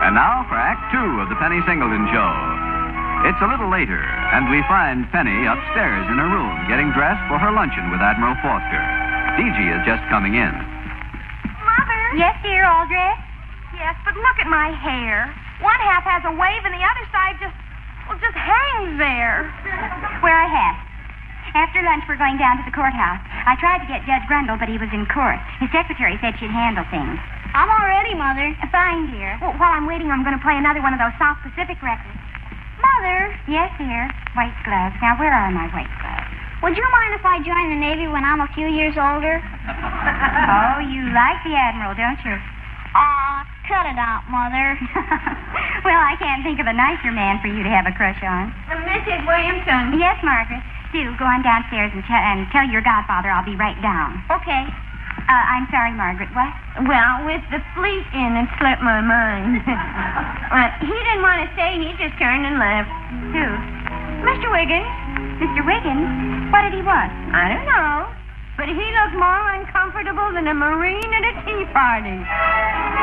And now for Act Two of the Penny Singleton Show. It's a little later, and we find Penny upstairs in her room getting dressed for her luncheon with Admiral Foster. DG is just coming in. Mother? Yes, dear, all dressed? Yes, but look at my hair. One half has a wave and the other side just hangs there. Wear a hat. After lunch, we're going down to the courthouse. I tried to get Judge Grundle, but he was in court. His secretary said she'd handle things. I'm all ready, Mother. Fine, dear. Well, while I'm waiting, I'm going to play another one of those South Pacific records. Mother, Yes, dear. White gloves. Now, where are my white gloves? would you mind if I join the Navy when I'm a few years older? Oh, you like the Admiral, don't you? Aw, cut it out, Mother. Well, I can't think of a nicer man for you to have a crush on. Mrs. Williamson. Yes, Margaret. Do go on downstairs and tell your godfather I'll be right down. Okay. I'm sorry, Margaret. What? Well, with the fleet in, it slipped my mind. He didn't want to stay. He just turned and left. Who? Mr. Wiggins. Mr. Wiggins? What did he want? I don't know. But he looked more uncomfortable than a Marine at a tea party.